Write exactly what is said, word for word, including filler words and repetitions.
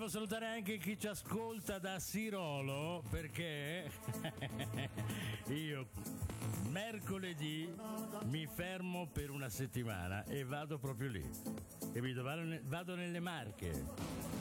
volevo salutare anche chi ci ascolta da Sirolo, perché io mercoledì mi fermo per una settimana e vado proprio lì. Capito? Vado, ne- vado nelle Marche.